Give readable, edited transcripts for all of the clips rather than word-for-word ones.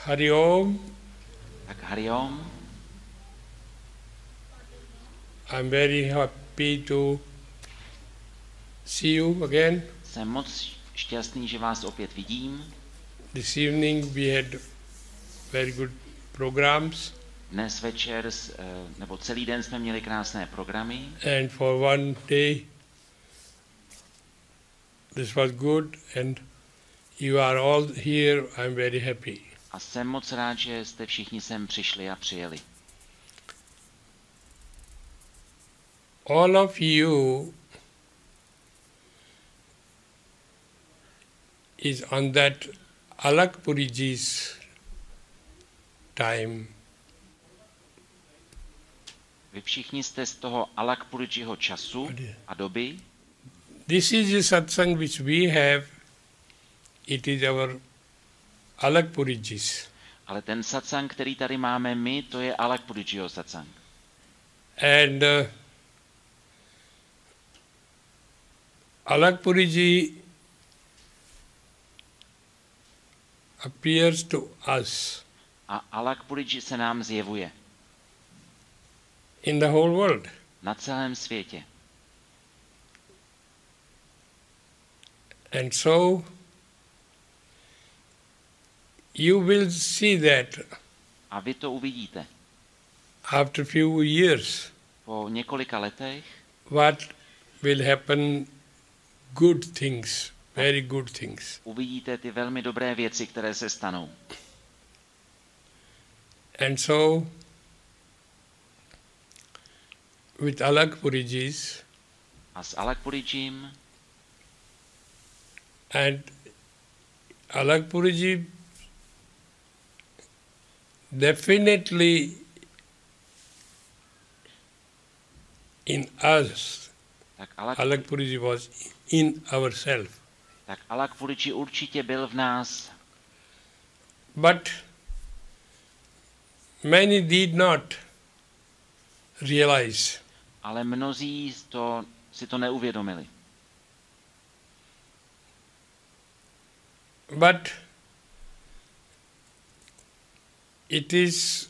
Hari Om. Tak Hari Om. I'm very happy to see you again. Jsem moc šťastný, že vás opět vidím. This evening we had very good programs. Dnes večer, nebo celý den jsme měli krásné programy. And for one day this was good and you are all here. I'm very happy. A jsem moc rád, že jste všichni sem přišli a přijeli. All of you is on that Alakpuriji's time. Vy všichni jste z toho Alakpurijiho času a doby. This is the satsang which we have. It is our Alakpuriji's. Ale ten satsang, který tady máme my, to je Alakpurijiho satsang. And Alakpuriji appears to us A Alakpuriji se nám zjevuje in the whole world. na celém světě. And so you will see that A vy to uvidíte. after few years Po několika letech, what will happen, good things, very good things. uvidíte ty velmi dobré věci, které se stanou. And so with Alakpuriji's A s Alakpurijim and Alakpuriji definitely in us. tak Alakpuriji was in ourselves. Alakpuriji určitě byl v nás, But many did not realize. ale mnozí si to neuvědomili. But it is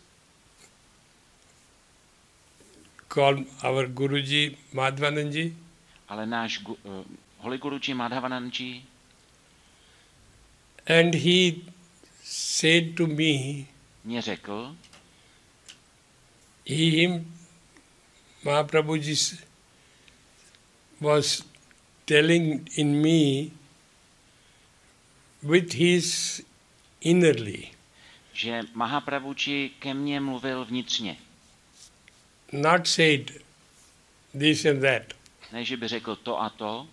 called our Guruji Madhvananji. Ale náš Holy Guruji Madhavananji, And he said to me, mě řekl, Mahaprabhuji was telling in me with his innerly, že Mahaprabhuji ke mně mluvil vnitřně. not said this and that, Ne, že by řekl to a to,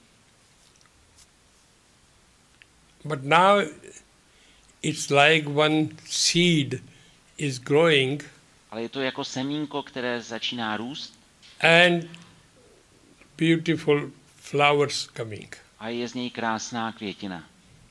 but now it's like one seed is growing ale je to jako semínko, které začíná růst and beautiful flowers coming. a je z něj krásná květina.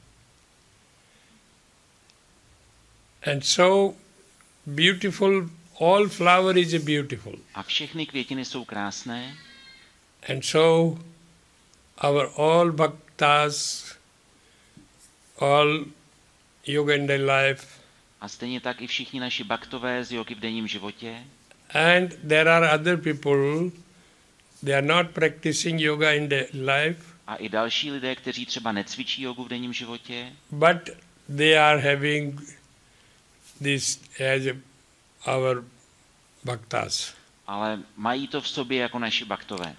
And so beautiful, all flower is beautiful. A všechny květiny jsou krásné. And so our all bhaktas, all yoga in their life, A stejně tak i všichni naši baktové z jogy v denním životě. and there are other people, they are not practicing yoga in their life, A i další lidé, kteří třeba necvičí jogu v denním životě, but they are having this as our bhaktas. ale mají to v sobě jako naši baktové.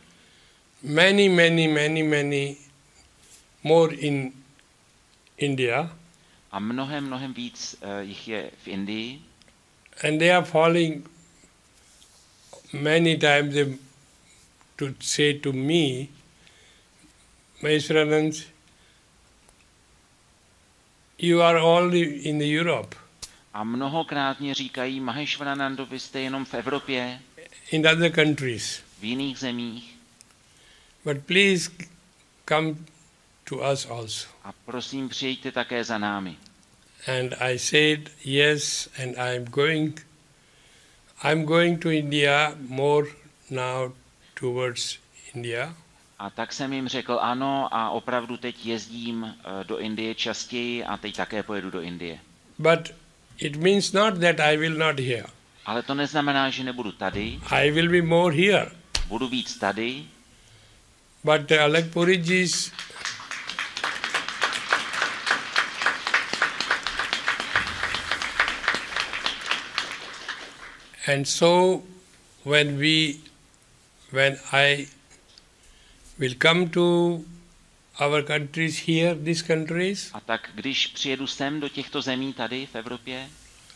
Many more in India, A mnohem víc jich je v Indii. and they are falling many times to say to me, Maheshwaranand, you are only in the Europe. A mnohokrát mě říkají, Maheshwaranando, vy jste jenom v Evropě, In other countries. v jiných zemích. But please come to us also. A prosím, přijďte také za námi. And I said yes, and I'm going to India more now towards India. A tak jsem jim řekl ano a opravdu teď jezdím do Indie častěji a teď také pojedu do Indie. But It means not that I will not here. Ale to neznamená, že nebudu tady, I will be more here. budu víc tady, But Alak Puriji's and so when I will come to our countries here, these countries, a tak když přijedu sem do těchto zemí tady v Evropě,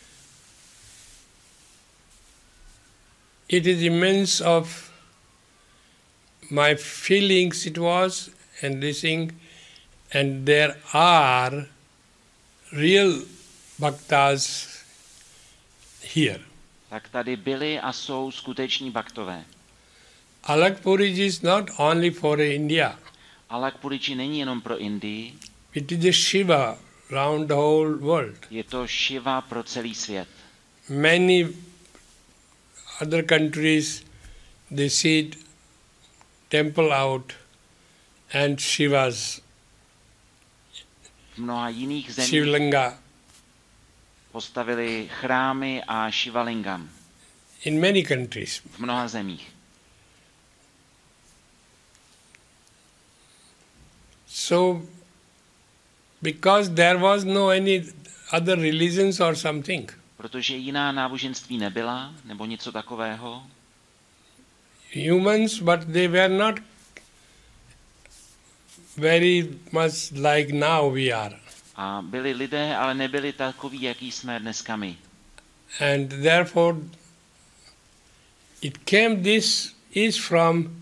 it is immense of my feelings it was and this thing, and there are real bhaktas here. tak tady byli a jsou skuteční baktové. Alak Puriji is not only for India. Alak Puriji není jenom pro Indii, It is a Shiva round the whole world. je to Shiva pro celý svět. Many other countries, they see temple out and Shivas, V mnoha jiných zemích Shivlinga, postavili chrámy a Shivalingam. in many countries. V mnoha zemích. So, because there was no any other religions or something, Protože jiná náboženství nebyla, nebo něco takového, humans, but they were not very much like now we are. a byli lidé, ale nebyli takoví, jaký jsme dneska my. And therefore, this is from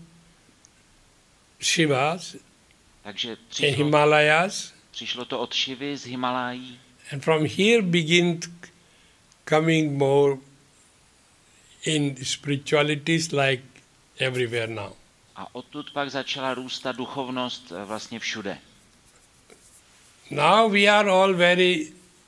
Shivas Takže in přišlo, Himalayas, přišlo to od Šivy z Himalají and from here begin coming more in spiritualities like everywhere now. a odtud pak začala růst ta duchovnost vlastně všude. Now we are all very,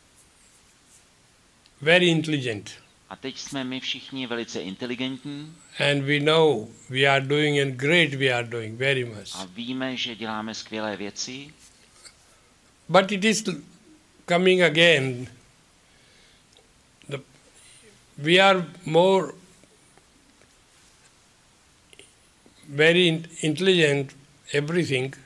very intelligent, A teď jsme my všichni velice inteligentní and we know we are doing and great we are doing very much. a víme, že děláme skvělé věci, But it is coming again. We are more very intelligent, everything,